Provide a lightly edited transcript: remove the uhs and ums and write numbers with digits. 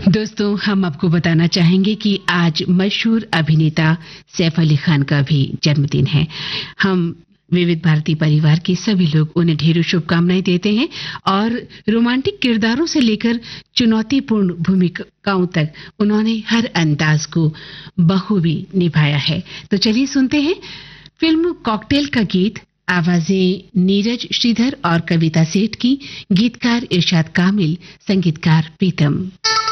दोस्तों, हम आपको बताना चाहेंगे कि आज मशहूर अभिनेता सैफ अली खान का भी जन्मदिन है। हम विविध भारती परिवार के सभी लोग उन्हें ढेरों शुभकामनाएं देते हैं और रोमांटिक किरदारों से लेकर चुनौतीपूर्ण भूमिकाओं तक उन्होंने हर अंदाज को बखूबी निभाया है। तो चलिए सुनते हैं फिल्म कॉकटेल का गीत। आवाजें नीरज श्रीधर और कविता सेठ की, गीतकार इरशाद कामिल, संगीतकार प्रीतम।